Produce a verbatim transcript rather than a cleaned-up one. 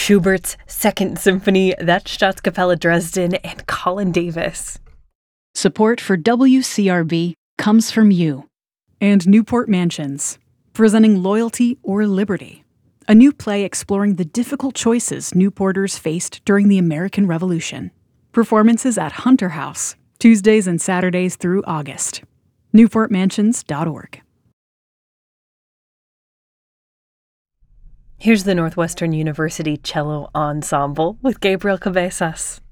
Schubert's Second Symphony, that's Staatskapelle Dresden, and Colin Davis. Support for W C R B comes from you. And Newport Mansions, presenting Loyalty or Liberty, a new play exploring the difficult choices Newporters faced during the American Revolution. Performances at Hunter House, Tuesdays and Saturdays through August. newport mansions dot org. Here's the Northwestern University Cello Ensemble with Gabriel Cabezas.